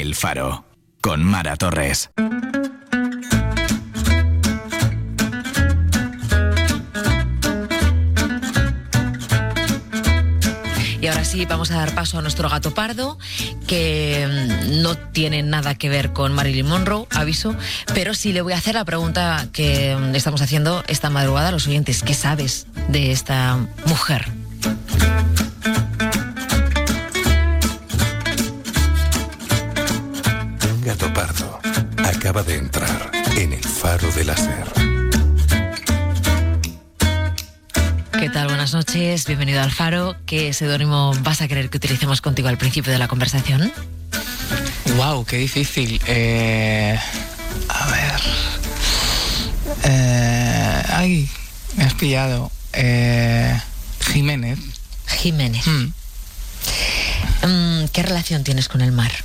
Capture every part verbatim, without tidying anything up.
El Faro, con Mara Torres. Y ahora sí, vamos a dar paso a nuestro gato pardo, que no tiene nada que ver con Marilyn Monroe, aviso, pero sí le voy a hacer la pregunta que estamos haciendo esta madrugada a los oyentes. ¿Qué sabes de esta mujer? Un gato pardo acaba de entrar en el Faro de la Ser. ¿Qué tal? Buenas noches, bienvenido al Faro. ¿Qué seudónimo vas a querer que utilicemos contigo al principio de la conversación? Wow, qué difícil. Eh, a ver. Eh, ay, me has pillado. Eh, Jiménez. Jiménez. Mm. Mm, ¿Qué relación tienes con el mar?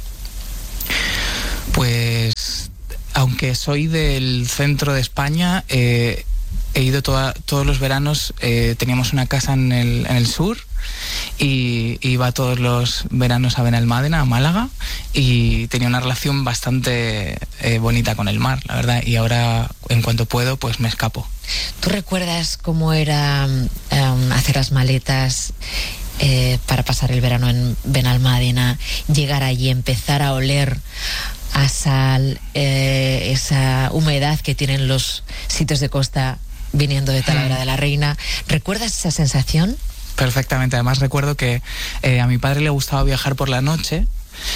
Pues, aunque soy del centro de España, eh, he ido toda, todos los veranos, eh, teníamos una casa en el, en el sur y iba todos los veranos a Benalmádena, a Málaga, y tenía una relación bastante eh, bonita con el mar, la verdad, y ahora en cuanto puedo pues me escapo. ¿Tú recuerdas cómo era um, hacer las maletas eh, para pasar el verano en Benalmádena, llegar allí, empezar a oler a sal, eh, esa humedad que tienen los sitios de costa viniendo de Talavera de la Reina? ¿Recuerdas esa sensación? Perfectamente. Además recuerdo que eh, a mi padre le gustaba viajar por la noche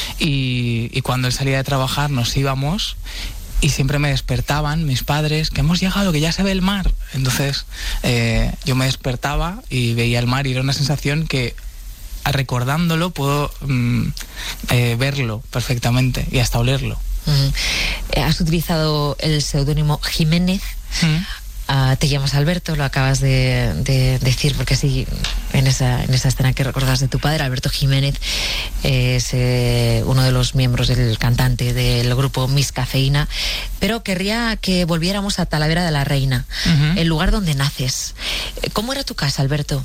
y, y cuando él salía de trabajar nos íbamos y siempre me despertaban mis padres, que hemos llegado, que ya se ve el mar. Entonces eh, yo me despertaba y veía el mar y era una sensación que, recordándolo, puedo mm, eh, verlo perfectamente y hasta olerlo. Mm. ¿Has utilizado el seudónimo Jiménez? Mm. Uh, te llamas Alberto, lo acabas de, de decir, porque sí, en esa, en esa escena que recuerdas de tu padre, Alberto Jiménez, es eh, uno de los miembros del cantante del grupo Miss Cafeína, pero querría que volviéramos a Talavera de la Reina, uh-huh. el lugar donde naces. ¿Cómo era tu casa, Alberto?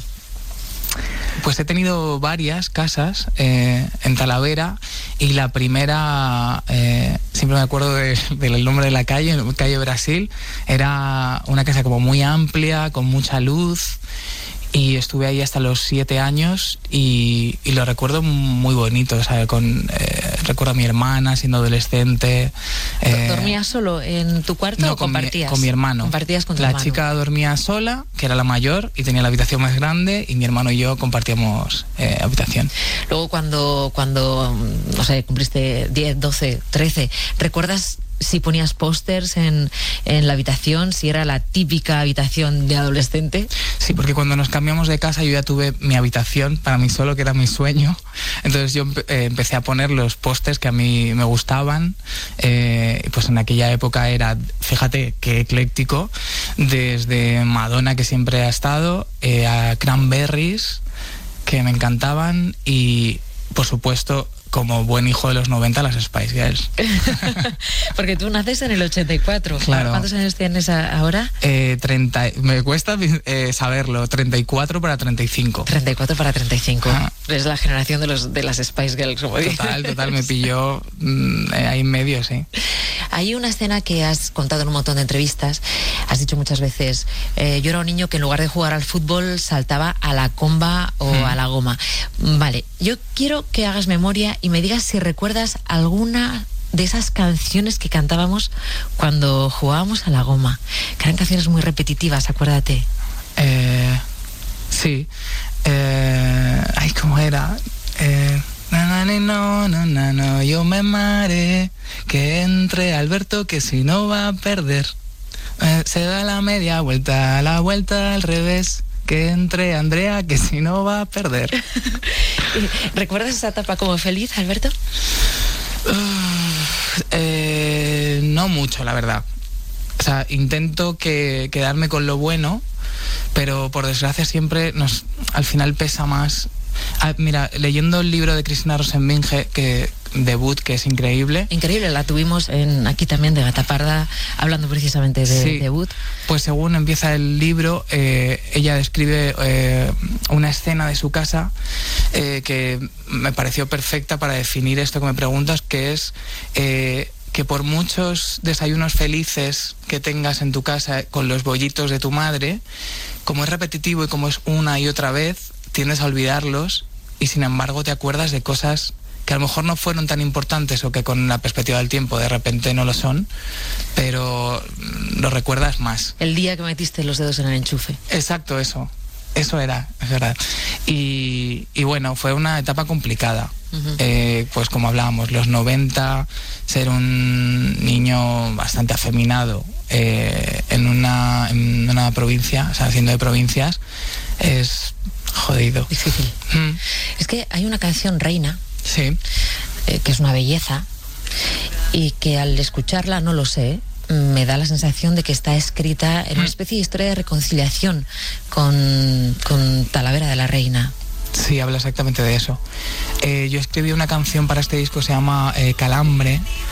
Pues he tenido varias casas eh, en Talavera y la primera, eh, siempre me acuerdo de, del nombre de la calle, calle Brasil, era una casa como muy amplia, con mucha luz, y estuve ahí hasta los siete años y, y lo recuerdo muy bonito, o sea, con, eh, recuerdo a mi hermana siendo adolescente. Eh, ¿Dormías solo en tu cuarto no, o compartías? Con mi, con mi hermano. ¿Compartías con tu la hermano? chica dormía sola, que era la mayor, y tenía la habitación más grande, y mi hermano y yo compartíamos eh, habitación. Luego cuando, cuando, no sé, cumpliste diez, doce, trece, ¿recuerdas si ponías pósters en, en la habitación, si era la típica habitación de adolescente? Sí, porque cuando nos cambiamos de casa yo ya tuve mi habitación para mí solo, que era mi sueño. Entonces yo eh, empecé a poner los pósters que a mí me gustaban. Eh, pues en aquella época era, fíjate qué ecléctico, desde Madonna, que siempre ha estado, eh, a Cranberries, que me encantaban, y por supuesto, como buen hijo de los noventa, las Spice Girls. Porque tú naces en el ochenta y cuatro. Claro. ¿Cuántos años tienes ahora? Eh, treinta, me cuesta eh, saberlo. treinta y cuatro para treinta y cinco. treinta y cuatro para treinta y cinco. Ah. Es la generación de los de las Spice Girls, como dices. Total, total, me pilló mmm, ahí en medio, sí. Hay una escena que has contado en un montón de entrevistas. Has dicho muchas veces, eh, yo era un niño que en lugar de jugar al fútbol saltaba a la comba o hmm. a la goma. Vale, yo quiero que hagas memoria y me digas si recuerdas alguna de esas canciones que cantábamos cuando jugábamos a la goma, que eran canciones muy repetitivas, acuérdate. Eh, sí. Eh, ay, ¿cómo era? Eh, no, no, no, no, no, yo me maré, que entre Alberto, que si no va a perder. Eh, se da la media vuelta, la vuelta al revés. Que entre Andrea, que si no va a perder. ¿Recuerdas esa etapa como feliz, Alberto? Uh, eh, no mucho, la verdad. O sea, intento que, quedarme con lo bueno, pero por desgracia siempre nos, al final pesa más. Ah, mira, leyendo el libro de Cristina Rosenbinge, que debut que es increíble. Increíble, la tuvimos en, aquí también de Gata Parda, hablando precisamente de sí. debut. Pues según empieza el libro, eh, ella describe eh, una escena de su casa eh, que me pareció perfecta para definir esto que me preguntas, que es eh, que por muchos desayunos felices que tengas en tu casa con los bollitos de tu madre, como es repetitivo y como es una y otra vez, tiendes a olvidarlos y sin embargo te acuerdas de cosas que a lo mejor no fueron tan importantes o que con la perspectiva del tiempo de repente no lo son, pero lo recuerdas más. El día que metiste los dedos en el enchufe. Exacto, eso. Eso era, es verdad. Y, y bueno, fue una etapa complicada. Uh-huh. Eh, pues como hablábamos, los noventa, ser un niño bastante afeminado eh, en, una, en una provincia, o sea, siendo de provincias, es jodido. Difícil. Mm. Es que hay una canción, Reina, sí. eh, que es una belleza, y que al escucharla, no lo sé, me da la sensación de que está escrita en una especie de historia de reconciliación con, con Talavera de la Reina. Sí, habla exactamente de eso. Eh, yo escribí una canción para este disco, se llama eh, Calambre,